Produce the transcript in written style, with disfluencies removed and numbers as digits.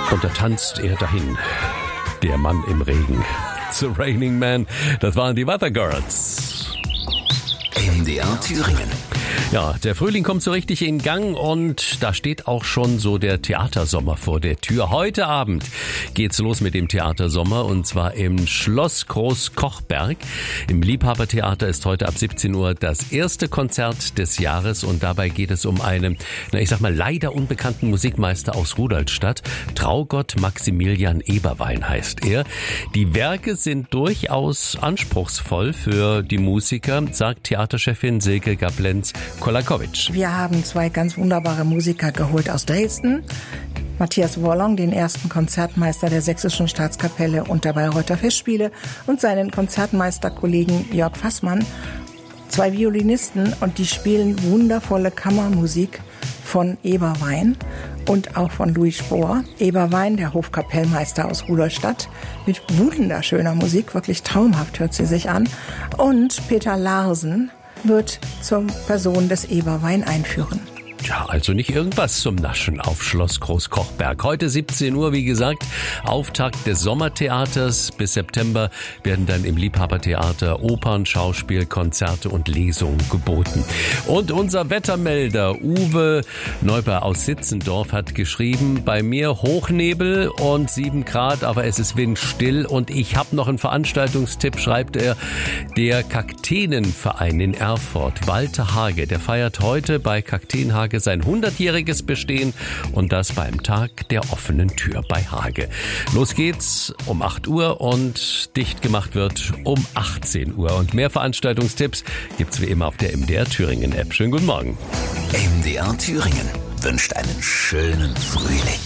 Und da tanzt er dahin, der Mann im Regen. The Raining Man, das waren die Weather Girls. MDR Thüringen. Ja, der Frühling kommt so richtig in Gang und da steht auch schon so der Theatersommer vor der Tür. Heute Abend geht's los mit dem Theatersommer und zwar im Schloss Großkochberg. Im Liebhabertheater ist heute ab 17 Uhr das erste Konzert des Jahres und dabei geht es um einen, leider unbekannten Musikmeister aus Rudolstadt. Traugott Maximilian Eberwein heißt er. Die Werke sind durchaus anspruchsvoll für die Musiker, sagt Theaterchefin Silke Gablenz-Kolakowitsch. Wir haben zwei ganz wunderbare Musiker geholt aus Dresden. Matthias Wollong, den ersten Konzertmeister der Sächsischen Staatskapelle und der Bayreuther Festspiele, und seinen Konzertmeisterkollegen Jörg Fassmann. Zwei Violinisten und die spielen wundervolle Kammermusik von Eberwein und auch von Louis Spohr. Eberwein, der Hofkapellmeister aus Rudolstadt, mit wunderschöner Musik, wirklich traumhaft hört sie sich an. Und Peter Larsen wird zur Person des Eberwein einführen. Ja, also nicht irgendwas zum Naschen auf Schloss Großkochberg. Heute 17 Uhr, wie gesagt, Auftakt des Sommertheaters. Bis September werden dann im Liebhabertheater Opern, Schauspiel, Konzerte und Lesungen geboten. Und unser Wettermelder Uwe Neuber aus Sitzendorf hat geschrieben, bei mir Hochnebel und 7 Grad, aber es ist windstill. Und ich habe noch einen Veranstaltungstipp, schreibt er. Der Kakteenverein in Erfurt, Walter Hage, der feiert heute bei Kakteenhage sein 100-jähriges Bestehen und das beim Tag der offenen Tür bei Hage. Los geht's um 8 Uhr und dicht gemacht wird um 18 Uhr. Und mehr Veranstaltungstipps gibt's wie immer auf der MDR Thüringen App. Schönen guten Morgen. MDR Thüringen wünscht einen schönen Frühling.